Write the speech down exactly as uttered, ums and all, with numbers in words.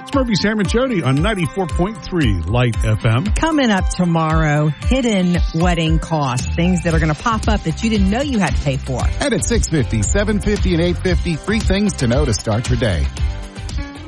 It's Murphy, Sam, and Jody on ninety-four point three Light F M. Coming up tomorrow, hidden wedding costs, things that are going to pop up that you didn't know you had to pay for. And at six fifty, seven fifty, and eight fifty, three things to know to start your day.